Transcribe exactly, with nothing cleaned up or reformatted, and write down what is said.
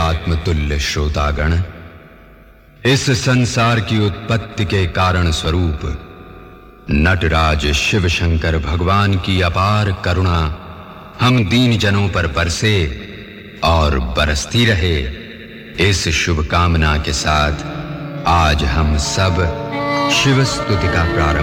आत्मतुल्य श्रोतागण, इस संसार की उत्पत्ति के कारण स्वरूप नटराज शिव शंकर भगवान की अपार करुणा हम दीन जनों पर बरसे और बरसती रहे, इस शुभ कामना के साथ आज हम सब शिव स्तुति का प्रारंभ